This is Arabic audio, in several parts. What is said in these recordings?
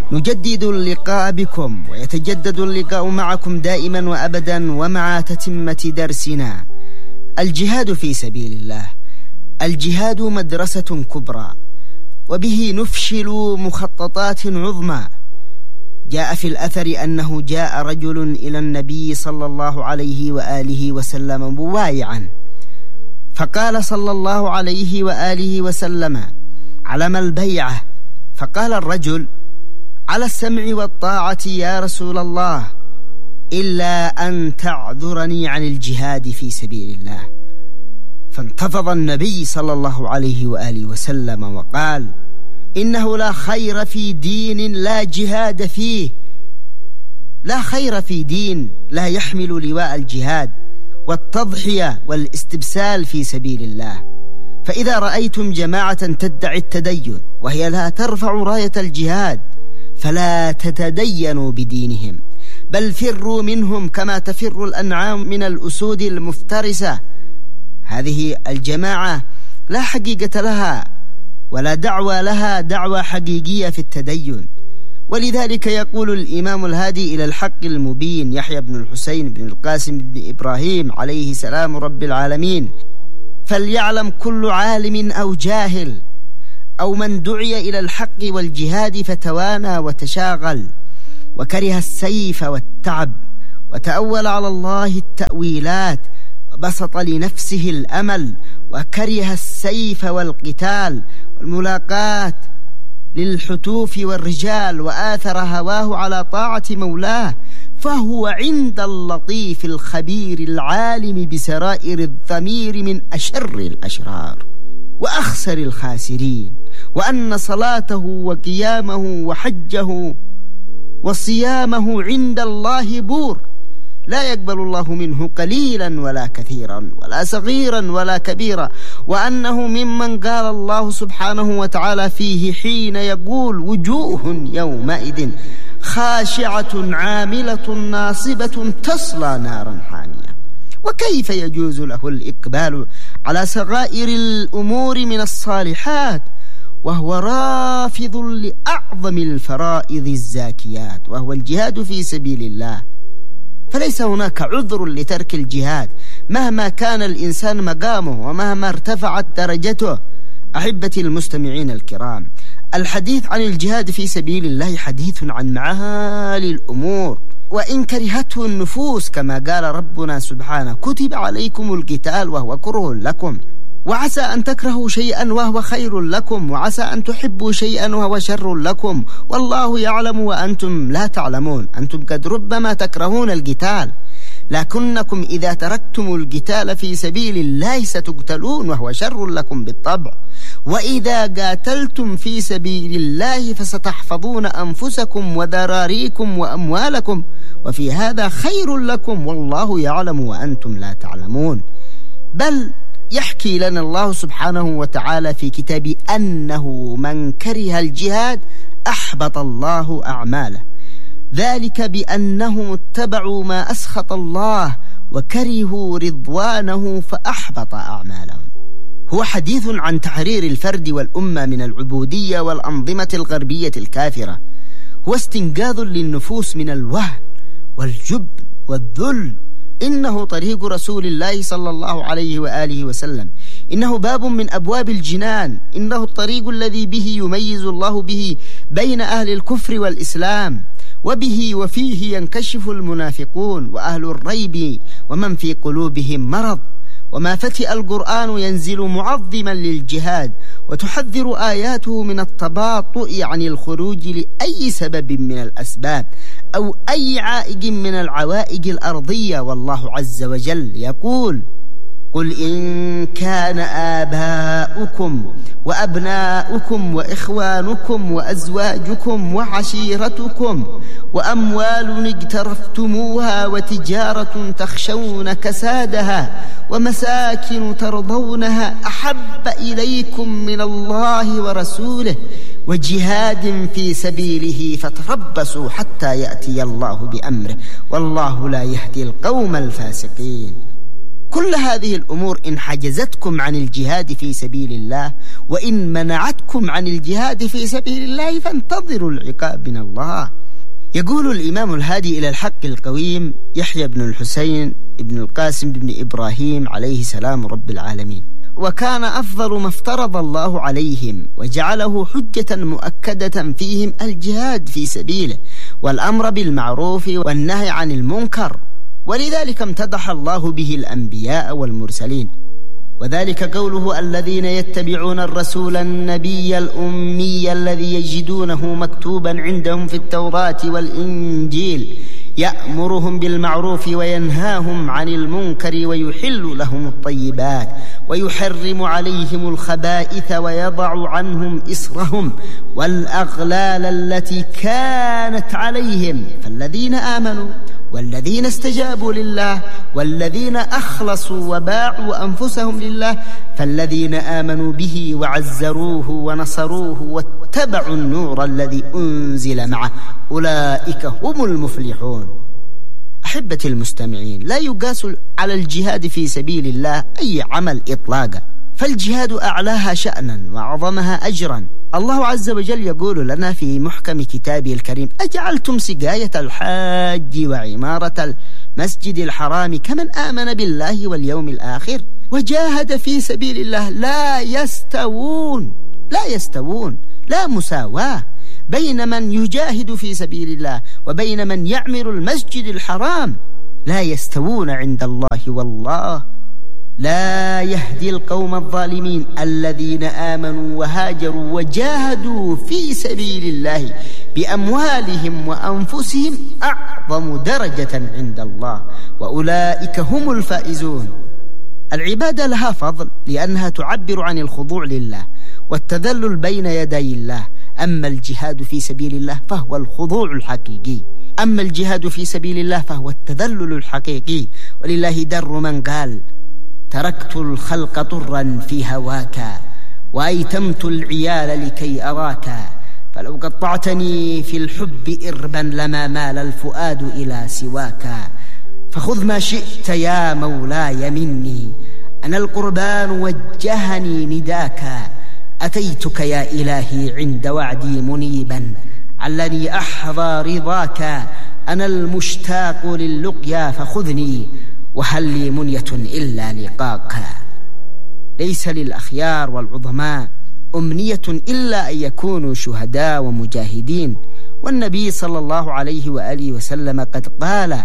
نجدد اللقاء بكم، ويتجدد اللقاء معكم دائما وأبدا، ومع تتمة درسنا الجهاد في سبيل الله. الجهاد مدرسة كبرى، وبه نفشل مخططات عظمى. جاء في الأثر أنه جاء رجل إلى النبي صلى الله عليه وآله وسلم مبايعا، فقال صلى الله عليه وآله وسلم: علم البيعة؟ فقال الرجل: على السمع والطاعة يا رسول الله، إلا أن تعذرني عن الجهاد في سبيل الله. فانتفض النبي صلى الله عليه وآله وسلم وقال: إنه لا خير في دين لا جهاد فيه، لا خير في دين لا يحمل لواء الجهاد والتضحية والاستبسال في سبيل الله. فإذا رأيتم جماعة تدعي التدين وهي لا ترفع راية الجهاد فلا تتدينوا بدينهم، بل فروا منهم كما تفر الأنعام من الأسود المفترسة. هذه الجماعة لا حقيقة لها ولا دعوة لها دعوة حقيقية في التدين. ولذلك يقول الإمام الهادي إلى الحق المبين يحيى بن الحسين بن القاسم بن إبراهيم عليه سلام رب العالمين: فليعلم كل عالم أو جاهل أو من دعي إلى الحق والجهاد فتوانى وتشاغل وكره السيف والتعب وتأول على الله التأويلات وبسط لنفسه الأمل وكره السيف والقتال والملاقات للحتوف والرجال وآثر هواه على طاعة مولاه، فهو عند اللطيف الخبير العالم بسرائر الضمير من أشر الأشرار وأخسر الخاسرين، وأن صلاته وقيامه وحجه وصيامه عند الله بور، لا يقبل الله منه قليلا ولا كثيرا ولا صغيرا ولا كبيرا، وأنه ممن قال الله سبحانه وتعالى فيه حين يقول: وجوه يومئذ خاشعة عاملة ناصبة تصلى نارا حامية. وكيف يجوز له الإقبال على صغائر الأمور من الصالحات وهو رافض لأعظم الفرائض الزاكيات وهو الجهاد في سبيل الله؟ فليس هناك عذر لترك الجهاد مهما كان الإنسان مقامه ومهما ارتفعت درجته. أحبتي المستمعين الكرام، الحديث عن الجهاد في سبيل الله حديث عن معالي الأمور، وإن كرهته النفوس كما قال ربنا سبحانه: كتب عليكم القتال وهو كره لكم، وعسى أن تكرهوا شيئا وهو خير لكم، وعسى أن تحبوا شيئا وهو شر لكم، والله يعلم وأنتم لا تعلمون. أنتم قد ربما تكرهون القتال، لكنكم إذا تركتم القتال في سبيل الله ستقتلون وهو شر لكم بالطبع، وإذا قاتلتم في سبيل الله فستحفظون أنفسكم وذراريكم وأموالكم، وفي هذا خير لكم والله يعلم وأنتم لا تعلمون. بل يحكي لنا الله سبحانه وتعالى في كتابه أنه من كره الجهاد أحبط الله أعماله، ذلك بأنهم اتبعوا ما أسخط الله وكرهوا رضوانه فأحبط أعمالهم. هو حديث عن تحرير الفرد والأمة من العبودية والأنظمة الغربية الكافرة، هو استنقاذ للنفوس من الوهن والجبن والذل. إنه طريق رسول الله صلى الله عليه وآله وسلم، إنه باب من أبواب الجنان، إنه الطريق الذي به يميز الله به بين أهل الكفر والإسلام، وبه وفيه ينكشف المنافقون وأهل الريب ومن في قلوبهم مرض. وما فتئ القرآن ينزل معظما للجهاد، وتحذر آياته من التباطؤ عن الخروج لأي سبب من الأسباب أو أي عائق من العوائق الأرضية. والله عز وجل يقول: قل إن كان آباؤكم وأبناؤكم وإخوانكم وأزواجكم وعشيرتكم وأموال اقترفتموها وتجارة تخشون كسادها ومساكن ترضونها أحب إليكم من الله ورسوله وجهاد في سبيله فتربصوا حتى يأتي الله بأمره والله لا يهدي القوم الفاسقين. كل هذه الأمور إن حجزتكم عن الجهاد في سبيل الله وإن منعتكم عن الجهاد في سبيل الله فانتظروا العقاب من الله. يقول الإمام الهادي إلى الحق القويم يحيى بن الحسين بن القاسم بن إبراهيم عليه سلام رب العالمين: وكان أفضل ما افترض الله عليهم وجعله حجة مؤكدة فيهم الجهاد في سبيله والأمر بالمعروف والنهي عن المنكر، ولذلك امتدح الله به الأنبياء والمرسلين، وذلك قوله: الذين يتبعون الرسول النبي الأمي الذي يجدونه مكتوبا عندهم في التوراة والإنجيل يأمرهم بالمعروف وينهاهم عن المنكر ويحل لهم الطيبات ويحرم عليهم الخبائث ويضع عنهم إصرهم والأغلال التي كانت عليهم. فالذين آمنوا والذين استجابوا لله والذين أخلصوا وباعوا أنفسهم لله، فالذين آمنوا به وعزروه ونصروه واتبعوا النور الذي أنزل معه أولئك هم المفلحون. أحبتي المستمعين، لا يقاس على الجهاد في سبيل الله أي عمل إطلاقا، فالجهاد أعلاها شأنا وأعظمها أجرا. الله عز وجل يقول لنا في محكم كتابه الكريم: أجعلتم سقاية الحاج وعمارة المسجد الحرام كمن آمن بالله واليوم الآخر وجاهد في سبيل الله لا يستوون. لا يستوون، لا مساواة بين من يجاهد في سبيل الله وبين من يعمر المسجد الحرام، لا يستوون عند الله، والله لا يهدي القوم الظالمين الذين آمنوا وهاجروا وجاهدوا في سبيل الله بأموالهم وأنفسهم أعظم درجة عند الله وأولئك هم الفائزون. العبادة لها فضل لأنها تعبر عن الخضوع لله والتذلل بين يدي الله، أما الجهاد في سبيل الله فهو الخضوع الحقيقي، أما الجهاد في سبيل الله فهو التذلل الحقيقي. ولله در من قال: تركت الخلق طرا في هواك وأيتمت العيال لكي أراك، فلو قطعتني في الحب إربا لما مال الفؤاد إلى سواك، فخذ ما شئت يا مولاي مني، أنا القربان وجهني نداك، أتيتك يا إلهي عند وعدي منيبا علني أحظى رضاك، أنا المشتاق للقيا فخذني وهل لي منية إلا لقاك. ليس للأخيار والعظماء أمنية إلا أن يكونوا شهداء ومجاهدين، والنبي صلى الله عليه وآله وسلم قد قال: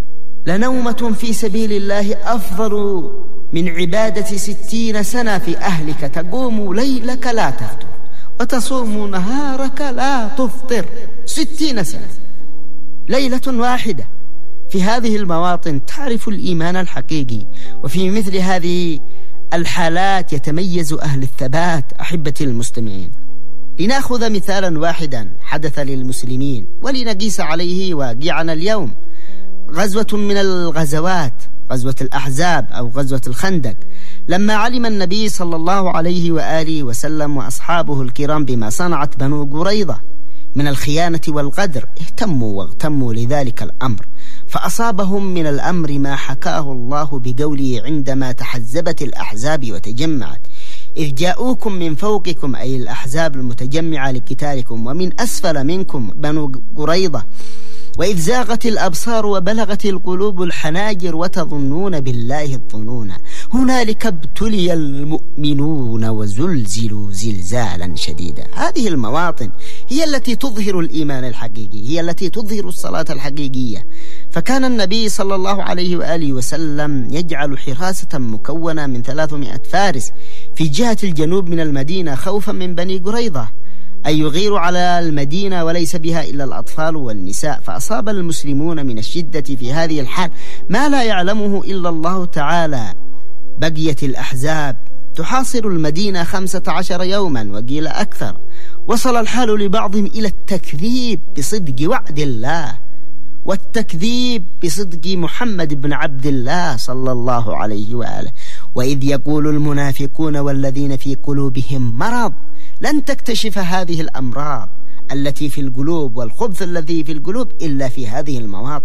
لنومة في سبيل الله أفضل من عبادة 60 سنة في أهلك، تقوم ليلك لا تفطر وتصوم نهارك لا تفطر. 60 سنة، ليلة واحدة. في هذه المواطن تعرف الإيمان الحقيقي، وفي مثل هذه الحالات يتميز أهل الثبات. أحبتي المستمعين، لنأخذ مثالا واحدا حدث للمسلمين ولنقيس عليه واقعنا اليوم. غزوة من الغزوات، غزوة الأحزاب أو غزوة الخندق، لما علم النبي صلى الله عليه وآله وسلم وأصحابه الكرام بما صنعت بنو قريظة من الخيانة والغدر، اهتموا واغتموا لذلك الأمر، فأصابهم من الأمر ما حكاه الله بقوله عندما تحزبت الأحزاب وتجمعت: إذ جاءوكم من فوقكم، أي الأحزاب المتجمعة لقتالكم، ومن أسفل منكم بنو قريظة، وإذ زاغت الأبصار وبلغت القلوب الحناجر وتظنون بالله الظنون، هنالك ابتلي المؤمنون وزلزلوا زلزالا شديدا. هذه المواطن هي التي تظهر الإيمان الحقيقي، هي التي تظهر الصلاة الحقيقية. فكان النبي صلى الله عليه وآله وسلم يجعل حراسة مكونة من 300 فارس في جهة الجنوب من المدينة خوفا من بني قريظة أن يغيروا على المدينة وليس بها إلا الأطفال والنساء. فأصاب المسلمون من الشدة في هذه الحال ما لا يعلمه إلا الله تعالى. بقيت الأحزاب تحاصر المدينة 15 يوما وقيل أكثر. وصل الحال لبعضهم إلى التكذيب بصدق وعد الله والتكذيب بصدق محمد بن عبد الله صلى الله عليه وآله. وإذ يقول المنافقون والذين في قلوبهم مرض لن تكتشف هذه الأمراض التي في القلوب والخبث الذي في القلوب إلا في هذه المواطن،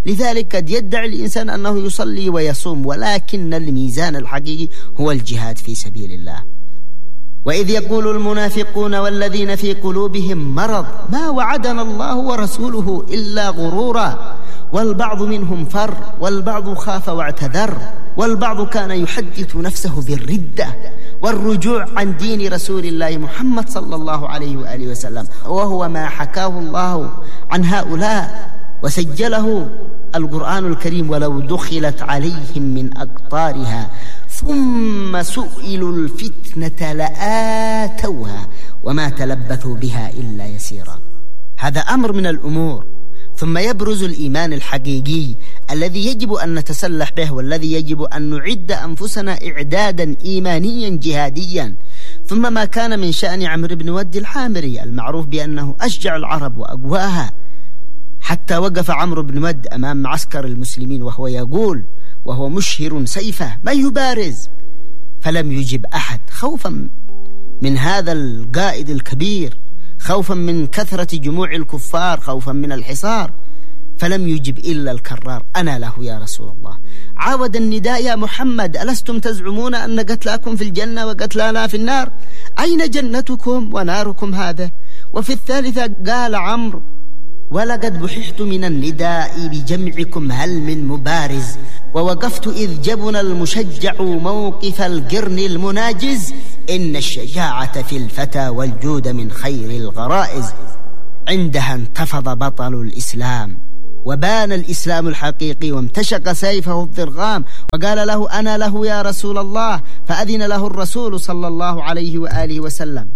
لذلك قد يدعي الإنسان أنه يصلي ويصوم، ولكن الميزان الحقيقي هو الجهاد في سبيل الله. وإذ يقول المنافقون والذين في قلوبهم مرض ما وعدنا الله ورسوله إلا غرورا، والبعض منهم فر، والبعض خاف واعتذر، والبعض كان يحدث نفسه بالردة والرجوع عن دين رسول الله محمد صلى الله عليه وآله وسلم، وهو ما حكاه الله عن هؤلاء وسجله القرآن الكريم: ولو دخلت عليهم من أقطارها ثم سئلوا الفتنة لآتوها وما تلبثوا بها إلا يسيرا. هذا أمر من الأمور. ثم يبرز الإيمان الحقيقي الذي يجب أن نتسلح به، والذي يجب أن نعد أنفسنا إعدادا إيمانيا جهاديا. ثم ما كان من شأن عمرو بن ود الحامري المعروف بأنه أشجع العرب وأقواها، حتى وقف عمرو بن ود أمام معسكر المسلمين وهو يقول وهو مشهر سيفه: من يبارز؟ فلم يجب أحد، خوفا من هذا القائد الكبير، خوفا من كثرة جموع الكفار، خوفا من الحصار، فلم يجب إلا الكرار: أنا له يا رسول الله. عاود النداء: يا محمد ألستم تزعمون أن قتلاكم في الجنة وقتلانا في النار؟ أين جنتكم وناركم هذا؟ وفي الثالثة قال عمرو: ولقد بححت من النداء بجمعكم هل من مبارز، ووقفت إذ جبن المشجع موقف القرن المناجز، إن الشجاعة في الفتى والجود من خير الغرائز. عندها انتفض بطل الإسلام وبان الإسلام الحقيقي، وامتشق سيفه الضرغام وقال له: أنا له يا رسول الله. فأذن له الرسول صلى الله عليه وآله وسلم،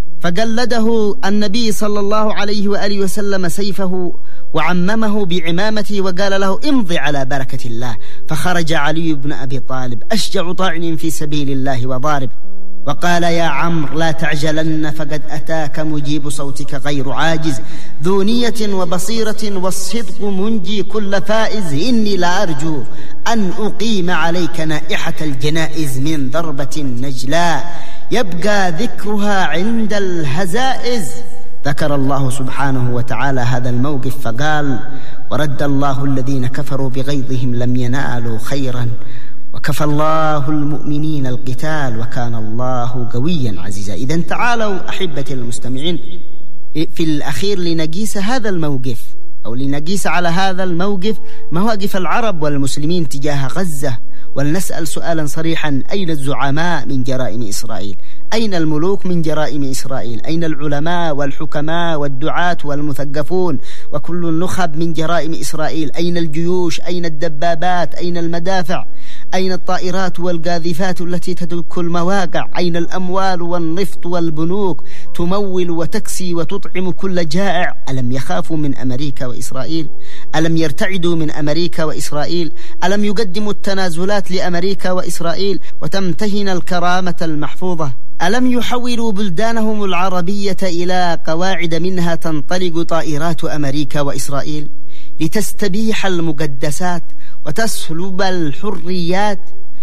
فقلده النبي صلى الله عليه وآله وسلم سيفه وعممه بعمامته وقال له: امضي على بركة الله. فخرج علي بن أبي طالب أشجع طاعن في سبيل الله وضارب، وقال: يا عمرو لا تعجلن، فقد أتاك مجيب صوتك غير عاجز، ذو نية وبصيرة والصدق منجي كل فائز، إني لا أرجو أن أقيم عليك نائحة الجنائز من ضربة نجلاء يبقى ذكرها عند الهزائز. ذكر الله سبحانه وتعالى هذا الموقف فقال: ورد الله الذين كفروا بغيظهم لم ينالوا خيرا وكفى الله المؤمنين القتال وكان الله قويا عزيزا. إذن تعالوا أحبتي المستمعين في الأخير لنقيس هذا الموقف، أو لنقيس على هذا الموقف مواقف العرب والمسلمين تجاه غزة، ولنسأل سؤالا صريحا: أين الزعماء من جرائم إسرائيل؟ أين الملوك من جرائم إسرائيل؟ أين العلماء والحكماء والدعاة والمثقفون وكل النخب من جرائم إسرائيل؟ أين الجيوش؟ أين الدبابات؟ أين المدافع؟ أين الطائرات والقاذفات التي تدك المواقع؟ أين الأموال والنفط والبنوك تمول وتكسي وتطعم كل جائع؟ ألم يخافوا من أمريكا وإسرائيل؟ ألم يرتعدوا من أمريكا وإسرائيل؟ ألم يقدموا التنازلات لأمريكا وإسرائيل وتمتهن الكرامة المحفوظة؟ ألم يحولوا بلدانهم العربية إلى قواعد منها تنطلق طائرات أمريكا وإسرائيل لتستبيح المقدسات وتسلب الحريات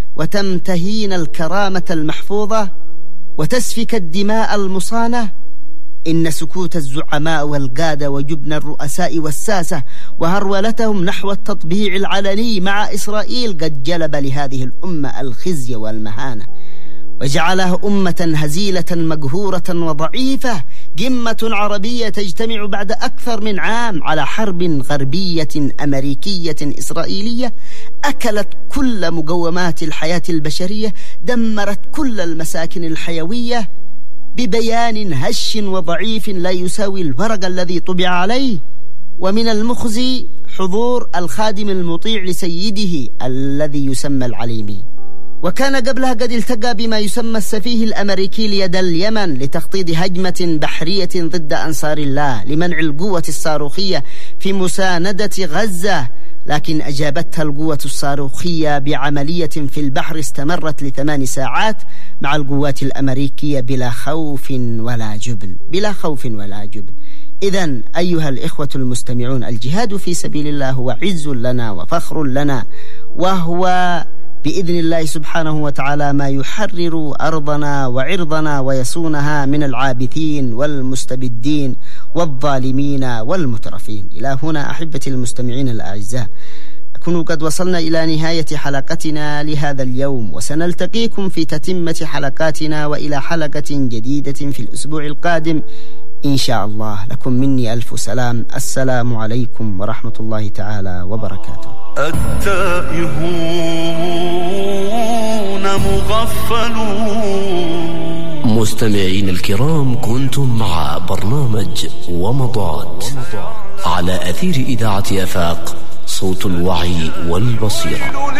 وتمتهين الكرامة المحفوظة وتسفك الدماء المصانة؟ إن سكوت الزعماء والقادة وجبن الرؤساء والساسة وهرولتهم نحو التطبيع العلني مع إسرائيل قد جلب لهذه الأمة الخزي والمهانة، وجعلها أمة هزيلة مقهورة وضعيفة، قمة عربية تجتمع بعد أكثر من عام على حرب غربية أمريكية إسرائيلية أكلت كل مقومات الحياة البشرية، دمرت كل المساكن الحيوية ببيان هش وضعيف لا يساوي الورق الذي طبع عليه. ومن المخزي حضور الخادم المطيع لسيده الذي يسمى العليمي، وكان قبلها قد التقى بما يسمى السفيه الأمريكي ليد اليمن لتخطيط هجمة بحرية ضد أنصار الله لمنع القوة الصاروخية في مساندة غزة، لكن أجابتها القوة الصاروخية بعملية في البحر استمرت ل8 ساعات مع القوات الأمريكية بلا خوف ولا جبن، بلا خوف ولا جبن. إذن أيها الإخوة المستمعون، الجهاد في سبيل الله هو عز لنا وفخر لنا، وهو بإذن الله سبحانه وتعالى ما يحرر أرضنا وعرضنا ويصونها من العابثين والمستبدين والظالمين والمترفين. إلى هنا أحبتي المستمعين الأعزاء نكون قد وصلنا إلى نهاية حلقتنا لهذا اليوم، وسنلتقيكم في تتمة حلقاتنا وإلى حلقة جديدة في الأسبوع القادم إن شاء الله. لكم مني ألف سلام. السلام عليكم ورحمة الله تعالى وبركاته. التائهون مغفلون. مستمعين الكرام، كنتم مع برنامج ومضات على أثير إذاعة آفاق، صوت الوعي والبصيرة.